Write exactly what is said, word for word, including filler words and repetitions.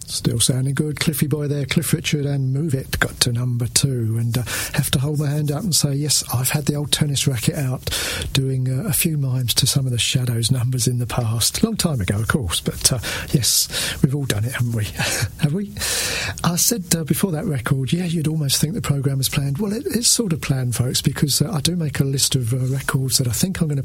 Still sounding good. Cliffy Boy there, Cliff Richard and Move It got to number two. And uh, have to hold my hand up and say, yes, I've had the old tennis racket out doing uh, a few mimes to some of the Shadows numbers in the past. Long time ago, of course, but uh, yes, we've all done it, haven't we? Have we? I said uh, before that record, yeah, you'd almost think the programme is planned. Well, it, it's sort of planned, folks, because uh, I do make a list of uh, records that I think I'm going to